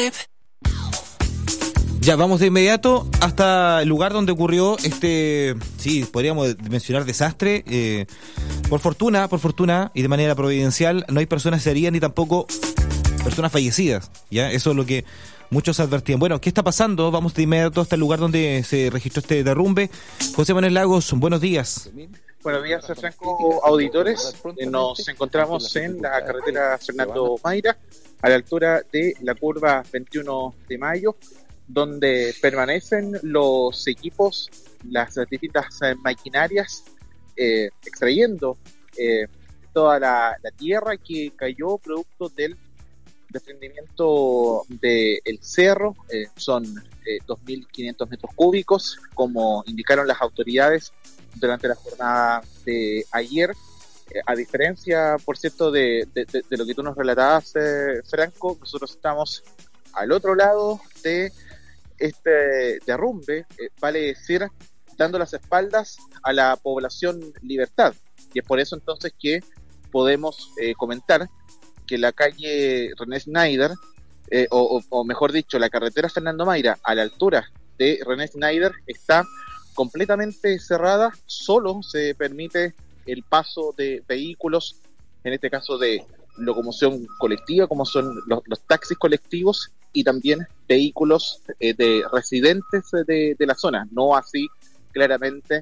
Ya, vamos de inmediato hasta el lugar donde ocurrió sí, podríamos mencionar desastre. Por fortuna y de manera providencial, no hay personas heridas ni tampoco personas fallecidas. ¿Ya? Eso es lo que muchos advertían. Bueno, ¿qué está pasando? Vamos de inmediato hasta el lugar donde se registró este derrumbe. José Manuel Lagos, buenos días. Buenos días, Franco, auditores. Nos encontramos en la carretera Fernando Mayra, a la altura de la curva 21 de mayo, donde permanecen los equipos, las distintas maquinarias, extrayendo toda la tierra que cayó producto del desprendimiento del cerro. Son 2.500 metros cúbicos, como indicaron las autoridades durante la jornada de ayer. A diferencia, por cierto, de lo que tú nos relatabas, Franco, nosotros estamos al otro lado de este derrumbe, vale decir, dando las espaldas a la población Libertad. Y es por eso entonces que podemos comentar que la calle René Schneider, o mejor dicho, la carretera Fernando Mayra, a la altura de René Schneider, está completamente cerrada. Solo se permite el paso de vehículos, en este caso de locomoción colectiva, como son los taxis colectivos, y también vehículos de residentes de la zona, no así claramente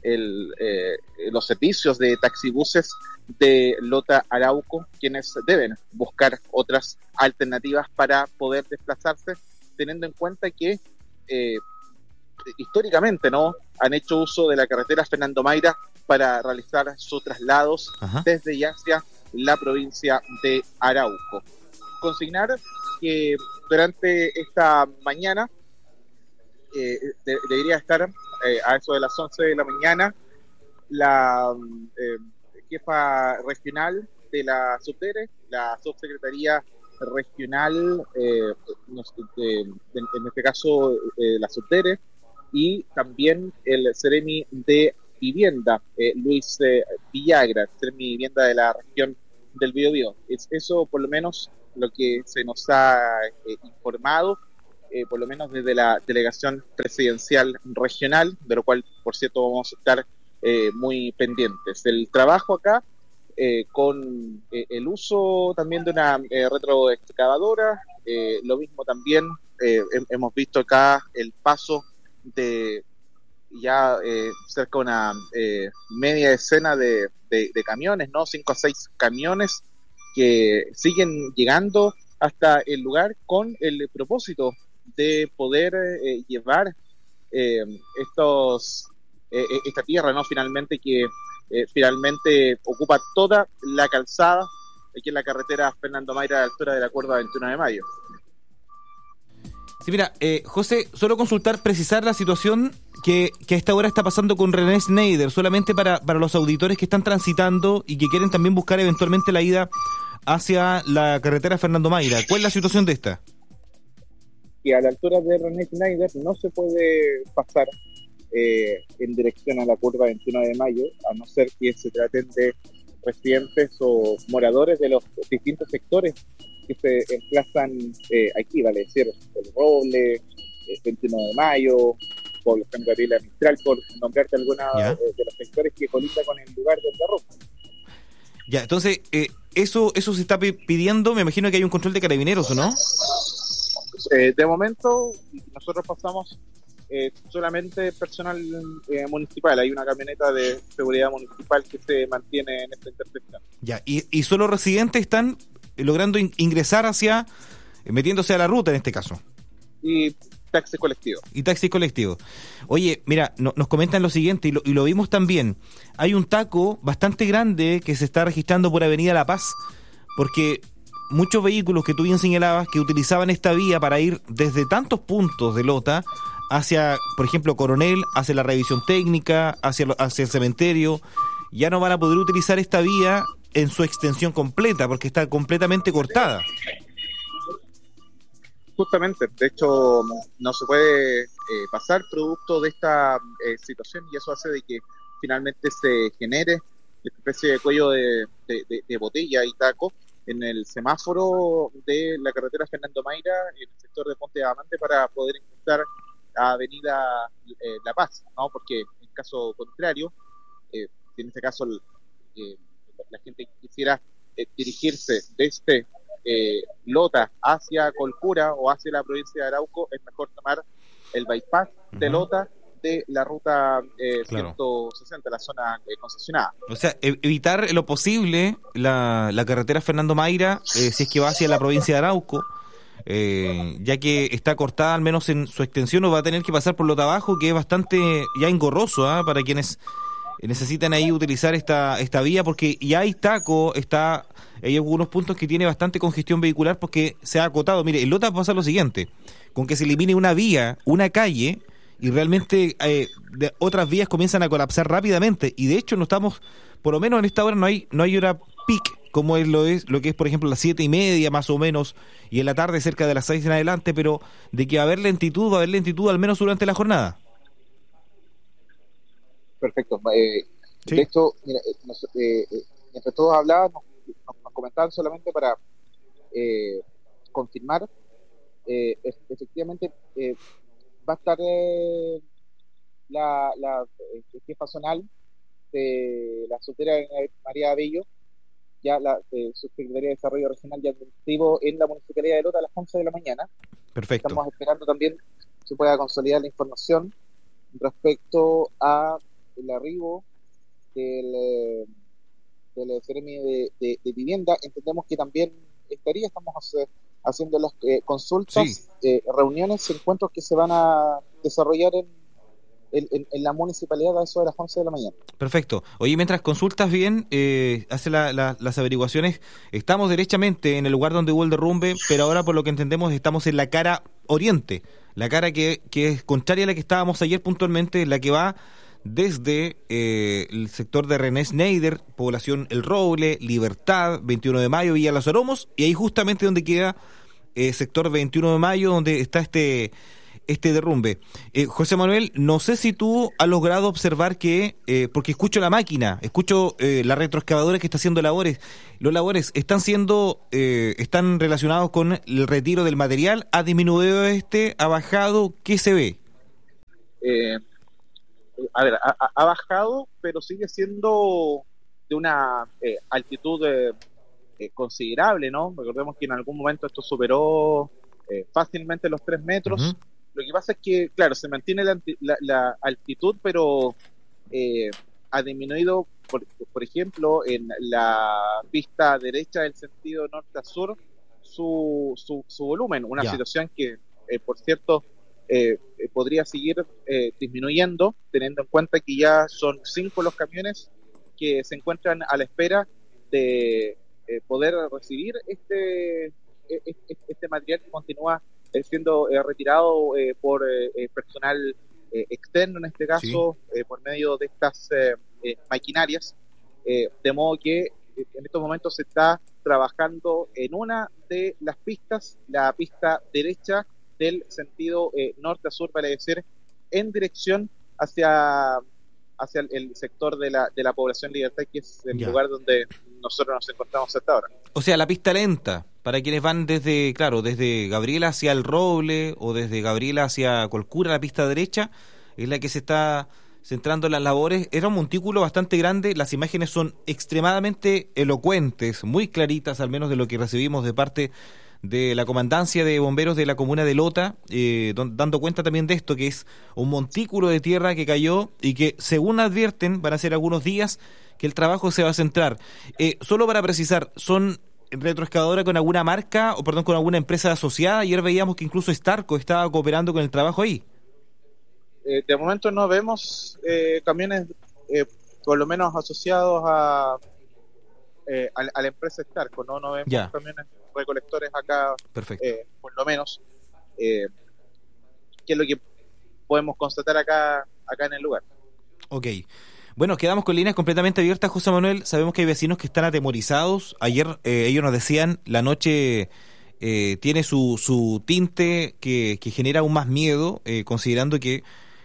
los servicios de taxibuses de Lota Arauco, quienes deben buscar otras alternativas para poder desplazarse, teniendo en cuenta que históricamente no han hecho uso de la carretera Fernando Mayra para realizar sus traslados desde y hacia la provincia de Arauco. Consignar que durante esta mañana debería estar a eso de las 11 de la mañana la jefa regional de la SUBDERE, la subsecretaría regional, en este caso la SUBDERE, y también el Seremi de Vivienda, Luis Villagra, Seremi de Vivienda de la región del Biobío. Es eso por lo menos lo que se nos ha informado, por lo menos desde la delegación presidencial regional, de lo cual, por cierto, vamos a estar muy pendientes. El trabajo acá, con el uso también de una retroexcavadora, lo mismo también hemos visto acá el paso de ya cerca de una media decena de camiones, ¿no? 5 a 6 camiones que siguen llegando hasta el lugar con el propósito de poder llevar esta tierra, ¿no? Finalmente finalmente ocupa toda la calzada aquí en la carretera Fernando Mayra a la altura de la curva 21 de mayo. Sí, mira, José, solo precisar la situación que a esta hora está pasando con René Schneider, solamente para los auditores que están transitando y que quieren también buscar eventualmente la ida hacia la carretera Fernando Mayra. ¿Cuál es la situación de esta? Y a la altura de René Schneider no se puede pasar en dirección a la curva 21 de mayo, a no ser que se traten de residentes o moradores de los distintos sectores que se emplazan aquí, vale decir, El Roble, 21 de mayo, Población Gabriela Mistral, por nombrarte alguna de los sectores que colinda con el lugar del derrumbe. Ya, entonces, eso se está pidiendo, me imagino que hay un control de carabineros, ¿o no? De momento, nosotros pasamos solamente personal municipal. Hay una camioneta de seguridad municipal que se mantiene en esta intersección. Ya, y solo residentes están logrando ingresar metiéndose a la ruta en este caso. Y taxis colectivos. Oye, mira, nos comentan lo siguiente, y lo vimos también. Hay un taco bastante grande que se está registrando por Avenida La Paz, porque muchos vehículos que tú bien señalabas que utilizaban esta vía para ir desde tantos puntos de Lota hacia, por ejemplo, Coronel, hacia la revisión técnica, hacia el cementerio, ya no van a poder utilizar esta vía en su extensión completa, porque está completamente cortada. Justamente, de hecho, no se puede pasar producto de esta situación, y eso hace de que finalmente se genere esta especie de cuello de botella y taco, en el semáforo de la carretera Fernando Mayra, en el sector de Ponte Amante, para poder ingresar a Avenida La Paz, ¿no? Porque en caso contrario, si en este caso la gente quisiera dirigirse desde Lota hacia Colcura o hacia la provincia de Arauco, es mejor tomar el bypass de Lota de la ruta 160, la zona concesionada. O sea, evitar lo posible la carretera Fernando Mayra, si es que va hacia la provincia de Arauco, ya que está cortada al menos en su extensión, o va a tener que pasar por Lota Abajo, que es bastante ya engorroso para quienes necesitan ahí utilizar esta vía, porque ya hay taco, hay algunos puntos que tiene bastante congestión vehicular porque se ha acotado. Mire, en Lota pasa lo siguiente, con que se elimine una vía, una calle, y realmente otras vías comienzan a colapsar rápidamente, y de hecho no estamos, por lo menos en esta hora no hay hora peak, como es lo que es por ejemplo las 7:30 más o menos, y en la tarde cerca de las 6 en adelante, pero de que va a haber lentitud al menos durante la jornada. Perfecto. Sí. De hecho, mira, entre todos hablaban, nos comentaban solamente para confirmar, efectivamente va a estar la jefa zonal de la soltera María Abello, ya la subsecretaría de Desarrollo Regional y Administrativo en la Municipalidad de Lota a las 11 de la mañana. Perfecto. Estamos esperando también que se pueda consolidar la información respecto a el arribo del Seremi de Vivienda. Entendemos que también estamos haciendo las consultas, reuniones, encuentros que se van a desarrollar en la municipalidad a eso de las 11 de la mañana. Perfecto. Oye, mientras consultas bien, hace las averiguaciones, estamos derechamente en el lugar donde hubo el derrumbe, pero ahora por lo que entendemos estamos en la cara oriente, la cara que es contraria a la que estábamos ayer puntualmente, la que va desde el sector de René Schneider, población El Roble, Libertad, 21 de Mayo, Villa Las Aromos, y ahí justamente donde queda sector 21 de Mayo, donde está este derrumbe. José Manuel, no sé si tú has logrado observar que, porque escucho la máquina, escucho la retroexcavadora que está haciendo labores, los labores están relacionados con el retiro del material, ¿ha disminuido ha bajado? ¿Qué se ve? A ver, ha bajado, pero sigue siendo de una altitud considerable, ¿no? Recordemos que en algún momento esto superó fácilmente los 3 metros. Uh-huh. Lo que pasa es que, claro, se mantiene la altitud, pero ha disminuido, por ejemplo, en la pista derecha del sentido norte a sur, su volumen. Una situación que, por cierto, podría seguir disminuyendo, teniendo en cuenta que ya son 5 los camiones que se encuentran a la espera de poder recibir este material que continúa siendo retirado por personal externo, en este caso, por medio de estas maquinarias, de modo que en estos momentos se está trabajando en una de las pistas, la pista derecha del sentido norte a sur, vale decir, en dirección hacia el sector de la población Libertad, que es el lugar donde nosotros nos encontramos hasta ahora. O sea, la pista lenta, para quienes van desde Gabriela hacia El Roble o desde Gabriela hacia Colcura, la pista derecha, es la que se está centrando en las labores. Era un montículo bastante grande, las imágenes son extremadamente elocuentes, muy claritas, al menos de lo que recibimos de parte de la comandancia de bomberos de la comuna de Lota, dando cuenta también de esto, que es un montículo de tierra que cayó y que, según advierten, van a ser algunos días que el trabajo se va a centrar. Solo para precisar, ¿son retroexcavadora con alguna marca, con alguna empresa asociada? Ayer veíamos que incluso Starco estaba cooperando con el trabajo ahí. De momento no vemos camiones, por lo menos asociados a la empresa Starco, no vemos camiones recolectores acá. Perfecto. Por lo menos, que es lo que podemos constatar acá en el lugar. Ok. Bueno, quedamos con líneas completamente abiertas, José Manuel. Sabemos que hay vecinos que están atemorizados. Ayer ellos nos decían, la noche tiene su tinte que genera aún más miedo, considerando que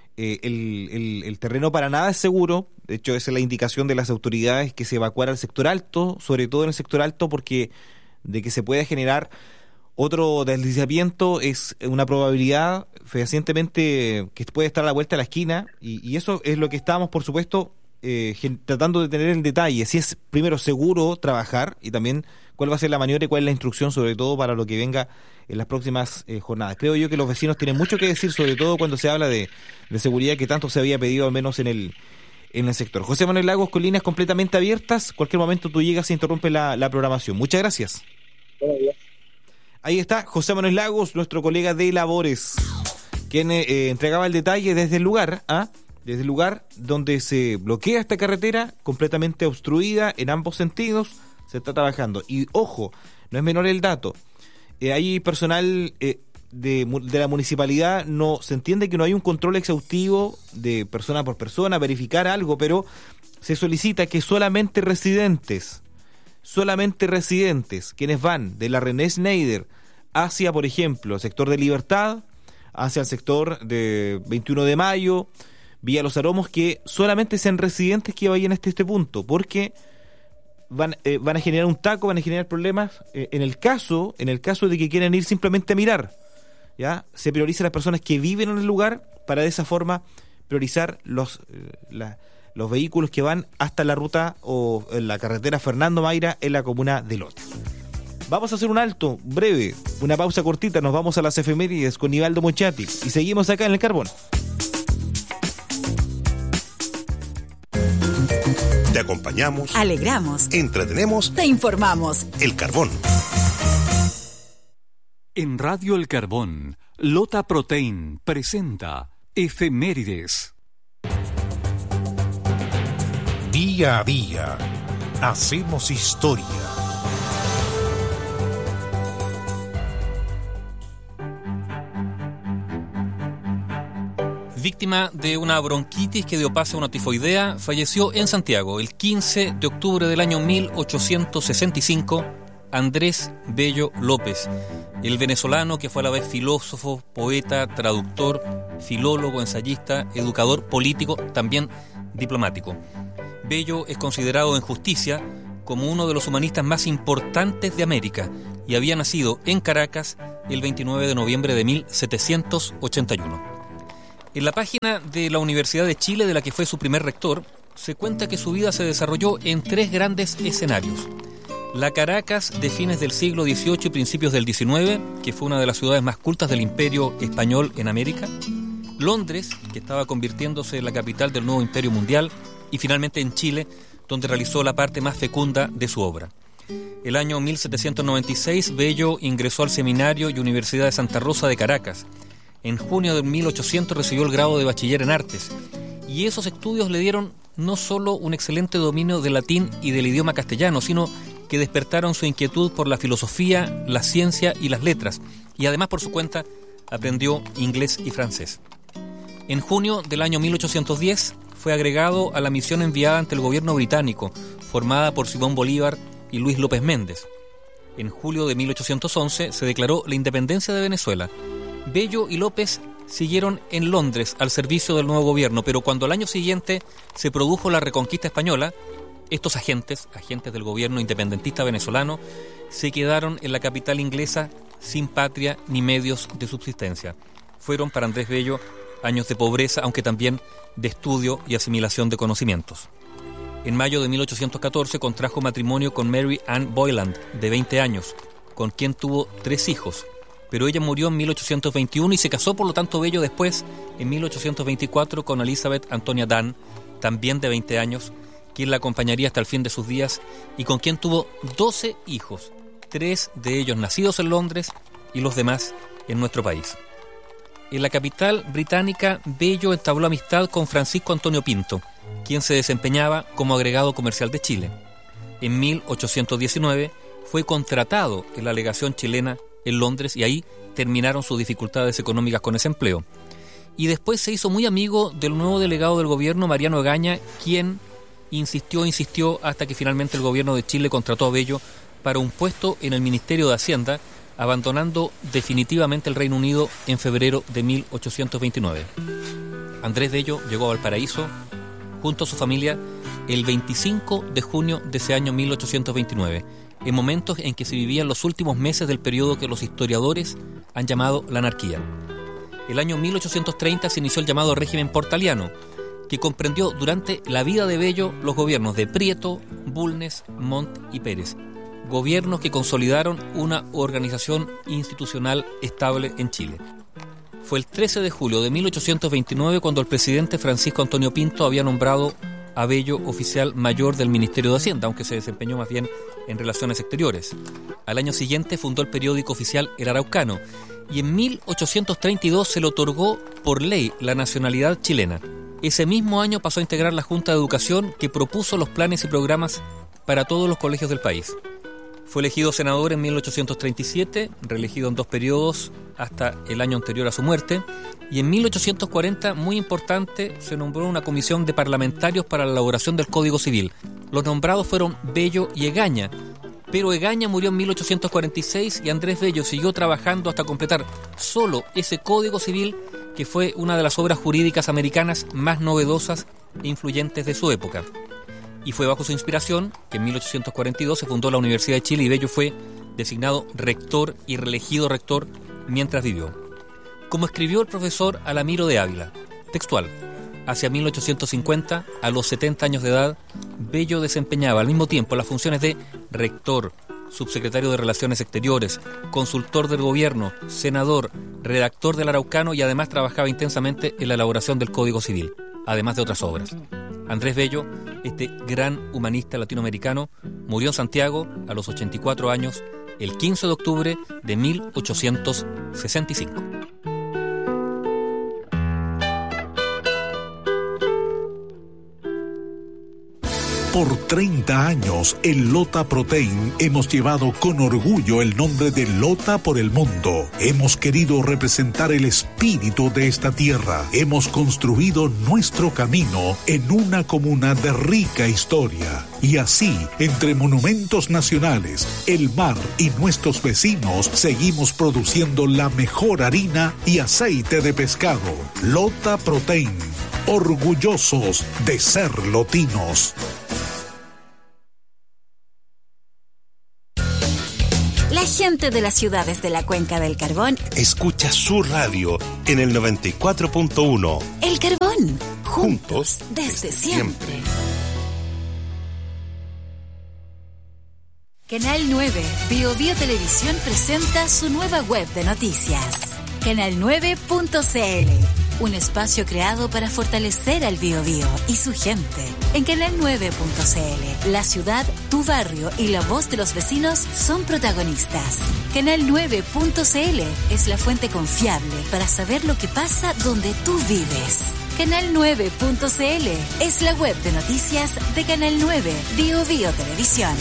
el terreno para nada es seguro. De hecho, esa es la indicación de las autoridades, que se evacuara el sector alto, sobre todo en el sector alto, porque de que se pueda generar otro deslizamiento es una probabilidad fehacientemente que puede estar a la vuelta de la esquina, y eso es lo que estamos, por supuesto, tratando de tener en detalle, si es primero seguro trabajar, y también cuál va a ser la maniobra y cuál es la instrucción, sobre todo para lo que venga en las próximas jornadas. Creo yo que los vecinos tienen mucho que decir, sobre todo cuando se habla de seguridad, que tanto se había pedido, al menos en el sector. José Manuel Lagos, con líneas completamente abiertas, cualquier momento tú llegas e interrumpe la programación. Muchas gracias. Buenos días. Ahí está José Manuel Lagos, nuestro colega de Labores, quien entregaba el detalle desde el lugar, desde el lugar donde se bloquea esta carretera, completamente obstruida en ambos sentidos. Se está trabajando. Y ojo, no es menor el dato. Hay personal de la municipalidad, no se entiende que no hay un control exhaustivo de persona por persona, verificar algo, pero se solicita que solamente residentes, quienes van de la René Schneider hacia, por ejemplo, el sector de Libertad, hacia el sector de 21 de Mayo, Villa Los Aromos, que solamente sean residentes que vayan hasta este punto, porque van a generar un taco, van a generar problemas en el caso de que quieran ir simplemente a mirar. ¿Ya? Se prioriza a las personas que viven en el lugar para de esa forma priorizar los vehículos que van hasta la ruta o la carretera Fernando Mayra en la comuna de Lota. Vamos a hacer un alto breve, una pausa cortita, nos vamos a las efemérides con Nivaldo Mochati y seguimos acá en El Carbón. Te acompañamos, alegramos, entretenemos, te informamos. El Carbón. En Radio El Carbón, Lota Protein presenta Efemérides. Día a día, hacemos historia. Víctima de una bronquitis que dio paso a una tifoidea, falleció en Santiago el 15 de octubre del año 1865 Andrés Bello López, el venezolano que fue a la vez filósofo, poeta, traductor, filólogo, ensayista, educador, político, también diplomático. Bello es considerado en justicia como uno de los humanistas más importantes de América y había nacido en Caracas el 29 de noviembre de 1781. En la página de la Universidad de Chile, de la que fue su primer rector, se cuenta que su vida se desarrolló en tres grandes escenarios. La Caracas de fines del siglo XVIII y principios del XIX, que fue una de las ciudades más cultas del Imperio Español en América. Londres, que estaba convirtiéndose en la capital del nuevo Imperio Mundial. Y finalmente en Chile, donde realizó la parte más fecunda de su obra. El año 1796, Bello ingresó al Seminario y Universidad de Santa Rosa de Caracas. En junio de 1800 recibió el grado de bachiller en artes, y esos estudios le dieron no solo un excelente dominio del latín y del idioma castellano, sino que despertaron su inquietud por la filosofía, la ciencia y las letras, y además por su cuenta aprendió inglés y francés. En junio del año 1810 fue agregado a la misión enviada ante el gobierno británico, formada por Simón Bolívar y Luis López Méndez. En julio de 1811 se declaró la independencia de Venezuela. Bello y López siguieron en Londres al servicio del nuevo gobierno, pero cuando al año siguiente se produjo la reconquista española, estos agentes del gobierno independentista venezolano, se quedaron en la capital inglesa sin patria ni medios de subsistencia. Fueron para Andrés Bello años de pobreza, aunque también de estudio y asimilación de conocimientos. En mayo de 1814 contrajo matrimonio con Mary Ann Boyland, de 20 años, con quien tuvo 3 hijos. Pero ella murió en 1821 y se casó, por lo tanto, Bello después, en 1824, con Elizabeth Antonia Dunn, también de 20 años, quien la acompañaría hasta el fin de sus días y con quien tuvo 12 hijos, 3 de ellos nacidos en Londres y los demás en nuestro país. En la capital británica, Bello entabló amistad con Francisco Antonio Pinto, quien se desempeñaba como agregado comercial de Chile. En 1819 fue contratado en la legación chilena en Londres y ahí terminaron sus dificultades económicas con ese empleo. Y después se hizo muy amigo del nuevo delegado del gobierno, Mariano Egaña, quien insistió hasta que finalmente el gobierno de Chile contrató a Bello para un puesto en el Ministerio de Hacienda, abandonando definitivamente el Reino Unido en febrero de 1829. Andrés Bello llegó a Valparaíso junto a su familia el 25 de junio de ese año 1829 en momentos en que se vivían los últimos meses del periodo que los historiadores han llamado la anarquía. El año 1830 se inició el llamado régimen portaliano, que comprendió durante la vida de Bello los gobiernos de Prieto, Bulnes, Montt y Pérez, gobiernos que consolidaron una organización institucional estable en Chile. Fue el 13 de julio de 1829 cuando el presidente Francisco Antonio Pinto había nombrado a Bello oficial mayor del Ministerio de Hacienda, aunque se desempeñó más bien en relaciones exteriores. Al año siguiente fundó el periódico oficial El Araucano y en 1832 se le otorgó por ley la nacionalidad chilena. Ese mismo año pasó a integrar la Junta de Educación que propuso los planes y programas para todos los colegios del país. Fue elegido senador en 1837, reelegido en 2 periodos hasta el año anterior a su muerte, y en 1840, muy importante, se nombró una comisión de parlamentarios para la elaboración del Código Civil. Los nombrados fueron Bello y Egaña, pero Egaña murió en 1846 y Andrés Bello siguió trabajando hasta completar solo ese Código Civil, que fue una de las obras jurídicas americanas más novedosas e influyentes de su época. Y fue bajo su inspiración que en 1842 se fundó la Universidad de Chile y Bello fue designado rector y reelegido rector mientras vivió. Como escribió el profesor Alamiro de Ávila, textual, hacia 1850, a los 70 años de edad, Bello desempeñaba al mismo tiempo las funciones de rector, subsecretario de Relaciones Exteriores, consultor del gobierno, senador, redactor del Araucano y además trabajaba intensamente en la elaboración del Código Civil, además de otras obras. Andrés Bello, este gran humanista latinoamericano, murió en Santiago a los 84 años el 15 de octubre de 1865. Por 30 años, en Lota Protein hemos llevado con orgullo el nombre de Lota por el mundo. Hemos querido representar el espíritu de esta tierra. Hemos construido nuestro camino en una comuna de rica historia. Y así, entre monumentos nacionales, el mar y nuestros vecinos, seguimos produciendo la mejor harina y aceite de pescado. Lota Protein, orgullosos de ser lotinos. La gente de las ciudades de la Cuenca del Carbón escucha su radio en el 94.1. El Carbón, juntos desde siempre. Canal 9, Bio Televisión presenta su nueva web de noticias. Canal9.cl, un espacio creado para fortalecer al Biobío y su gente. En Canal9.cl, la ciudad, tu barrio y la voz de los vecinos son protagonistas. Canal9.cl es la fuente confiable para saber lo que pasa donde tú vives. Canal9.cl es la web de noticias de Canal 9, Bio Televisión.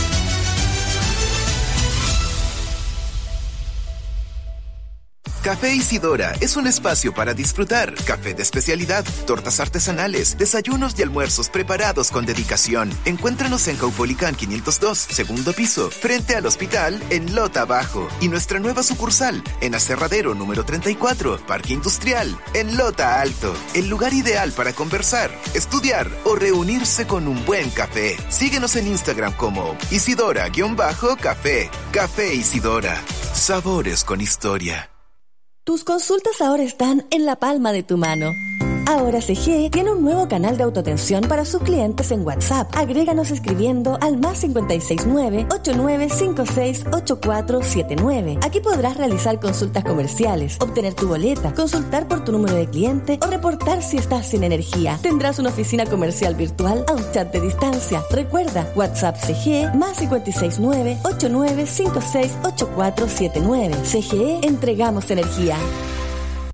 Café Isidora es un espacio para disfrutar. Café de especialidad, tortas artesanales, desayunos y almuerzos preparados con dedicación. Encuéntranos en Caupolicán 502, segundo piso, frente al hospital en Lota Bajo. Y nuestra nueva sucursal en Aserradero número 34, Parque Industrial, en Lota Alto. El lugar ideal para conversar, estudiar o reunirse con un buen café. Síguenos en Instagram como Isidora-Café. Café Isidora. Sabores con historia. Tus consultas ahora están en la palma de tu mano. Ahora CGE tiene un nuevo canal de autoatención para sus clientes en WhatsApp. Agréganos escribiendo al +569 8956 8479. Aquí podrás realizar consultas comerciales, obtener tu boleta, consultar por tu número de cliente o reportar si estás sin energía. Tendrás una oficina comercial virtual a un chat de distancia. Recuerda, WhatsApp CGE +569 8956 8479. CGE, entregamos energía.